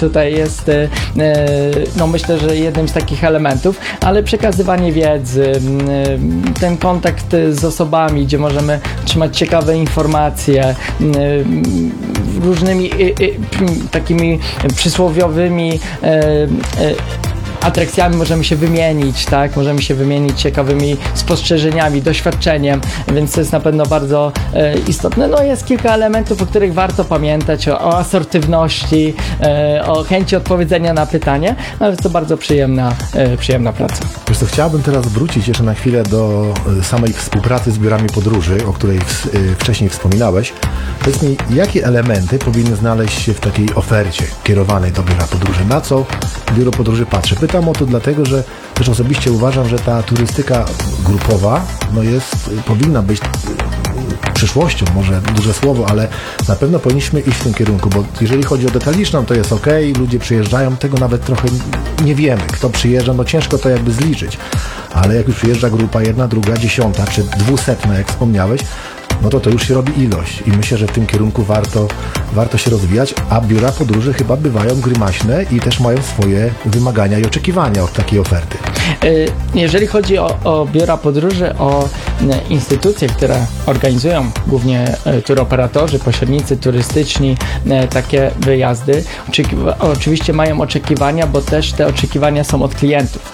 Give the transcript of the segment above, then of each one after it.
tutaj jest, no myślę, że jednym z takich elementów, ale przekazywanie wiedzy, ten kontakt z osobami, gdzie możemy otrzymać ciekawe informacje, różnymi takimi przysłowiowymi atrakcjami możemy się wymienić, tak? Możemy się wymienić ciekawymi spostrzeżeniami, doświadczeniem, więc to jest na pewno bardzo istotne. No jest kilka elementów, o których warto pamiętać, o asertywności, o chęci odpowiedzenia na pytanie, ale jest to bardzo przyjemna praca. Wiesz co, chciałbym teraz wrócić jeszcze na chwilę do samej współpracy z biurami podróży, o której wcześniej wspominałeś. Powiedz mi, jakie elementy powinny znaleźć się w takiej ofercie kierowanej do biura podróży? Na co biuro podróży patrzy? Pytam o to dlatego, że też osobiście uważam, że ta turystyka grupowa powinna być przyszłością, może duże słowo, ale na pewno powinniśmy iść w tym kierunku, bo jeżeli chodzi o detaliczną, to jest ok, ludzie przyjeżdżają, tego nawet trochę nie wiemy, kto przyjeżdża, no ciężko to jakby zliczyć, ale jak już przyjeżdża grupa 1, 2, 10 czy 200, jak wspomniałeś, no to już się robi ilość i myślę, że w tym kierunku warto się rozwijać, a biura podróży chyba bywają grymaśne i też mają swoje wymagania i oczekiwania od takiej oferty. Jeżeli chodzi o biura podróży, o instytucje, które organizują głównie turoperatorzy, pośrednicy turystyczni, takie wyjazdy, oczywiście mają oczekiwania, bo też te oczekiwania są od klientów.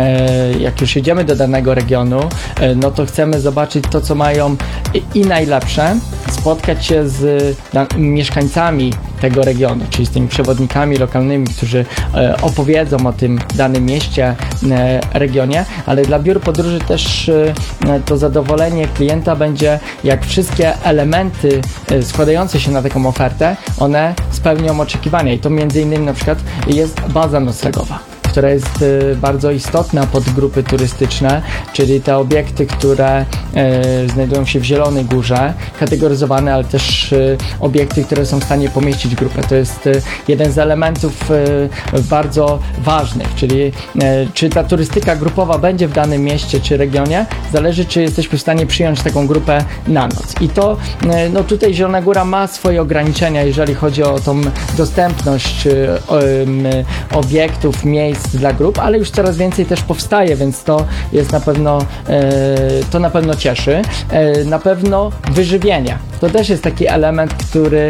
Jak już jedziemy do danego regionu, no to chcemy zobaczyć to, co mają i najlepsze, spotkać się z mieszkańcami tego regionu, czyli z tymi przewodnikami lokalnymi, którzy opowiedzą o tym danym mieście, regionie, ale dla biur podróży też to zadowolenie klienta będzie, jak wszystkie elementy składające się na taką ofertę, one spełnią oczekiwania i to między innymi na przykład jest baza noclegowa, która jest bardzo istotna pod grupy turystyczne, czyli te obiekty, które znajdują się w Zielonej Górze, kategoryzowane, ale też obiekty, które są w stanie pomieścić grupę. To jest jeden z elementów bardzo ważnych, czyli czy ta turystyka grupowa będzie w danym mieście czy regionie, zależy, czy jesteśmy w stanie przyjąć taką grupę na noc. I to, no tutaj Zielona Góra ma swoje ograniczenia, jeżeli chodzi o tą dostępność obiektów, miejsc dla grup, ale już coraz więcej też powstaje, więc to jest na pewno cieszy. Na pewno wyżywienie. To też jest taki element, który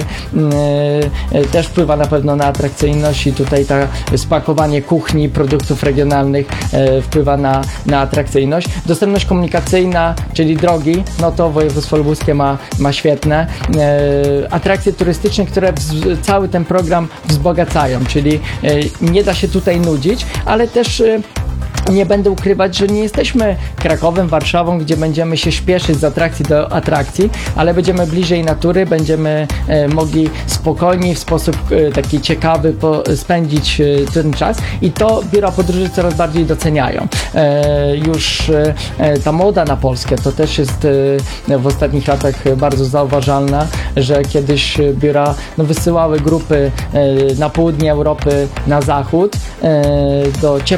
też wpływa na pewno na atrakcyjność i tutaj spakowanie kuchni, produktów regionalnych wpływa na atrakcyjność. Dostępność komunikacyjna, czyli drogi, no to województwo lubuskie ma świetne. Atrakcje turystyczne, które cały ten program wzbogacają, czyli nie da się tutaj nudzić, ale też nie będę ukrywać, że nie jesteśmy Krakowem, Warszawą, gdzie będziemy się śpieszyć z atrakcji do atrakcji, ale będziemy bliżej natury, będziemy mogli spokojniej, w sposób taki ciekawy spędzić ten czas i to biura podróży coraz bardziej doceniają. Już ta moda na Polskę to też jest w ostatnich latach bardzo zauważalna, że kiedyś biura wysyłały grupy na południe Europy, na zachód, do